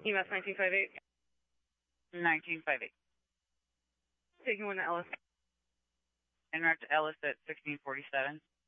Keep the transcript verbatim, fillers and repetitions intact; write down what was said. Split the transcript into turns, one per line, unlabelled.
E M S nineteen fifty-eight.
nineteen fifty-eight.
Taking one to Ellis.
En route to Ellis at sixteen forty-seven.